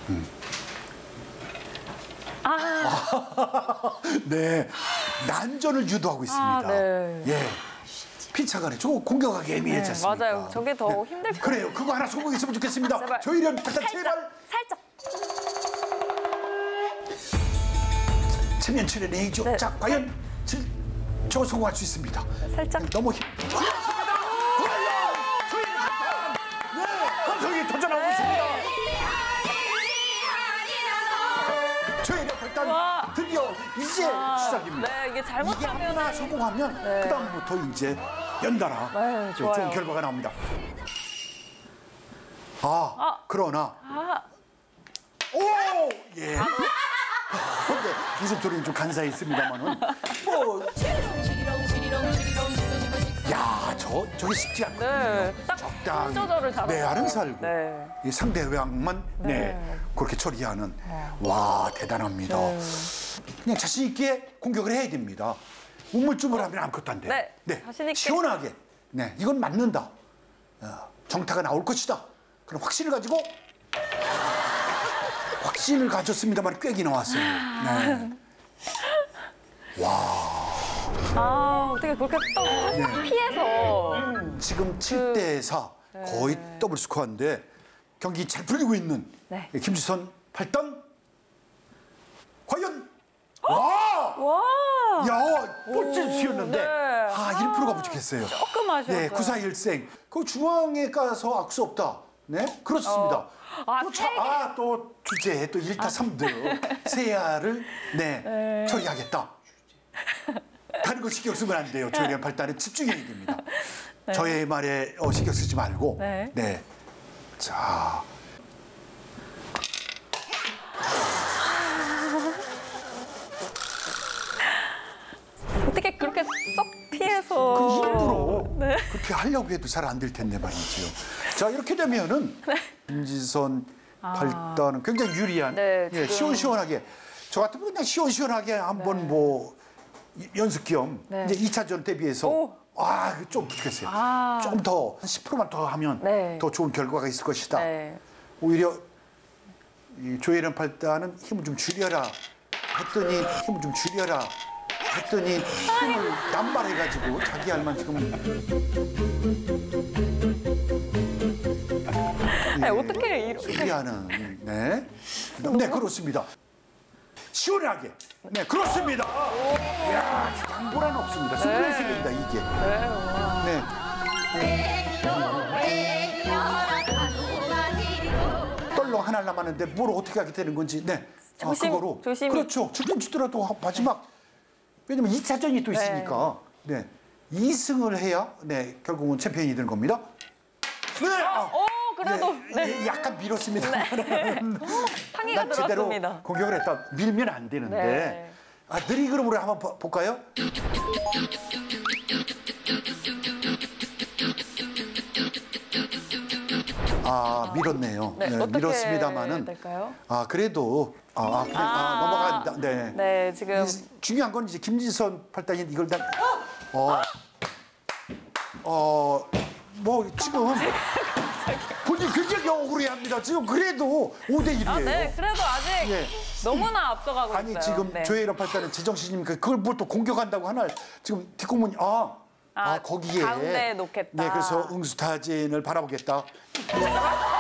네, 난전을 유도하고 있습니다. 네. 예. 피차간에 저거 공격하기 예민하지 않습니까? 맞아요. 저게 더 힘들 거예요. 그래요. 그거 하나 성공했으면 좋겠습니다. 제발. 조혜련 팔단 제발. 살짝. 체면출의 레이저. 네. 자, 과연 저거 성공할 수 있습니다. 살짝. 너무 힘. 네, 감성이 도전하고 있습니다. 조혜련 팔단 와. 드디어 이제 시작입니다. 네, 이게 이게 잘못하면 하나 성공하면 네. 그다음부터 이제 연달아 네, 좋아요. 좋은 결과가 나옵니다. 그러나 오! 예. 근데 무슨 소리는 좀 간사했습니다만은 뭐 야, 저게 쉽지 않거든요. 네, 딱 적당히 조절을 잘하고. 내야는 살고 네. 이 상대방만 그렇게 처리하는 와, 대단합니다. 그냥 자신 있게 공격을 해야 됩니다. 우물쭈물하면 아무것도 안 돼요. 네, 자신 있게. 시원하게. 네, 이건 맞는다. 정타가 나올 것이다. 그런 확신을 가지고 확신을 가졌습니다만 꾀기 나왔어요. 네. 어떻게 그렇게 또 피해서 지금 7대4 거의 더블 스코어인데 경기 잘 풀리고 있는 네. 김지선 8단 과연 와! 야, 꼴찌 튀었는데 네. 1%가 부족했어요. 조금 아쉬웠어요. 네, 94일생. 그 중앙에 가서 악수 없다. 네, 그렇습니다. 또 주제 또 1타 3득 세야를 처리하겠다. 다른 거 신경 쓰면 안 돼요. 조혜련 팔단은 집중해야 됩니다. 저의 말에 신경 쓰지 말고. 네. 자. 어떻게 그렇게 쏙 피해서 그 일부러 네. 그렇게 하려고 해도 잘 안 될 텐데 말이지요. 자, 이렇게 되면은 김지선 팔단은 굉장히 유리한 네, 예, 지금. 시원시원하게 저 같으면 그냥 시원시원하게 한번 뭐 연습 겸 이제 2차전 대비해서 좀 부족했어요. 좀 더 한 10%만 더 하면 더 좋은 결과가 있을 것이다. 오히려 이 조혜련 팔단은 힘을 좀 줄여라 했더니 힘을 좀 줄여라 했더니 힘을 남발해가지고 자기 할만 지금 어떻게 이렇게 소리하는 네 그렇습니다. 시원하게 네 그렇습니다. 이야 양보란 없습니다. 승부의 세계입니다 이게. 떨렁 하나 남았는데 뭘 어떻게 하게 되는 건지 조심히. 그렇죠. 죽긴 죽더라도 마지막 왜냐면 2차전이 또 있으니까 2승을 해야 결국은 챔피언이 되는 겁니다. 그래도 약간 밀었습니다. 항의가 제대로 들어왔습니다. 공격을 했다. 밀면 안 되는데. 느리그룹으로 한번 볼까요? 밀었네요. 어떻게 밀었습니다만은. 될까요? 그래도 넘어간다. 네, 지금 중요한 건 이제 김지선 팔단이 이걸 다 뭐 지금 본인 굉장히 억울해합니다. 지금 그래도 5대1이에요. 네, 그래도 아직 너무나 앞서가고 있어요. 지금 조혜련 팔단은 제정신이니까 그걸 뭘 또 공격한다고 하나 지금 뒷공문이 거기에 가운데에 놓겠다. 그래서 응수타진을 바라보겠다.